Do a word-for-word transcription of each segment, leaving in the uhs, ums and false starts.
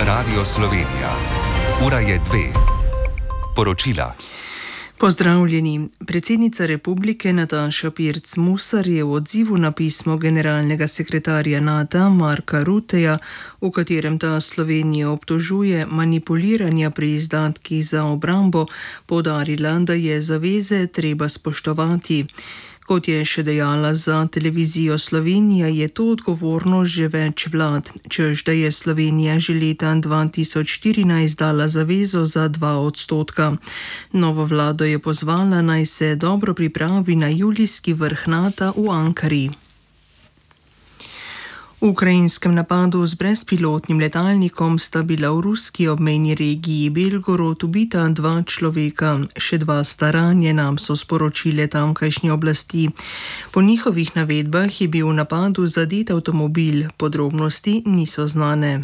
Radio Slovenija. Ura je dve. Poročila. Pozdravljeni. Predsednica republike Nataša Pirc Musar je v odzivu na pismo generalnega sekretarja NATO Marka Rutteja, v katerem ta Slovenijo obtožuje manipuliranja pri izdatkih za obrambo, poudarila, da je zaveze treba spoštovati. Kot je še dejala za televizijo Slovenija, je to odgovornost že več vlad, čež da je Slovenija že leta dva tisoč štirinajst dala zavezo za dva odstotka. Novo vlado je pozvala, naj se dobro pripravi na julijski vrh NATO v Ankari. V ukrajinskem napadu z brezpilotnim letalnikom sta bila v ruski obmejni regiji Belgorod ubita dva človeka, še dva sta ranjena, so sporočile tamkajšnje oblasti. Po njihovih navedbah je bil v napadu zadet avtomobil, podrobnosti niso znane.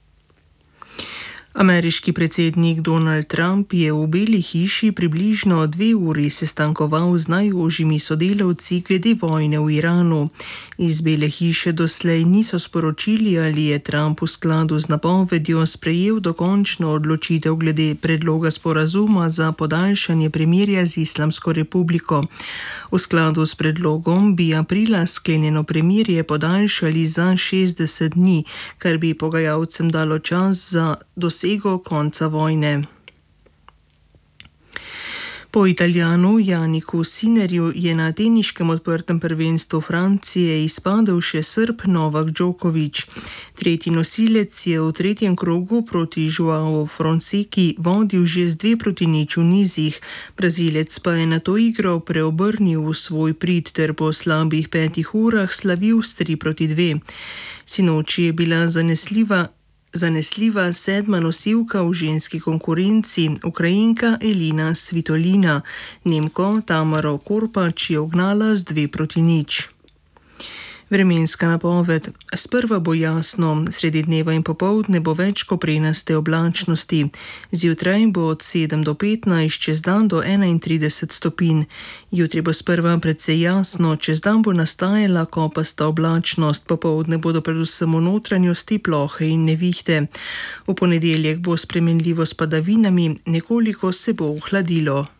Ameriški predsednik Donald Trump je v Beli hiši približno dve uri sestankoval z najožjimi sodelavci glede vojne v Iranu. Iz Bele hiše doslej niso sporočili, ali je Trump v skladu z napovedjo sprejel dokončno odločitev glede predloga sporazuma za podaljšanje premirja z Islamsko republiko. V skladu s predlogom bi aprila sklenjeno premirje podaljšali za šestdeset dni, kar bi pogajalcem dalo čas za dosego konca vojne. Po Italijanu Janiku Sinnerju je na teniškem odprtem prvenstvu Francije izpadel še Srb Novak Djokovic. Tretji nosilec je v tretjem krogu proti Joao Fonseki vodil že z dve proti nič v nizih. Brazilec pa je na to igro preobrnil v svoj prid ter po slabih petih urah slavil s tri proti dve. Sinoči je bila zanesljiva Zanesljiva sedma nosilka v ženski konkurenci, Ukrajinka Elina Svitolina. Nemko Tamaro Korpač je ugnala z dve proti nič. Vremenska napoved. Sprva bo jasno, sredi dneva in popoldne bo več koprenaste oblačnosti. Zjutraj bo od sedem do petnajst, čez dan do enaintrideset stopinj. Jutri bo sprva precej jasno, čez dan bo nastajala kopasta oblačnost, popoldne bodo predvsem v notranjosti plohe in nevihte. V ponedeljek bo spremenljivo s padavinami, nekoliko se bo ohladilo.